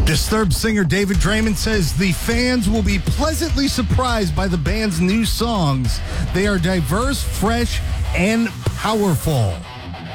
Disturbed singer David Draymond says the fans will be pleasantly surprised by the band's new songs. They are diverse, fresh, and powerful.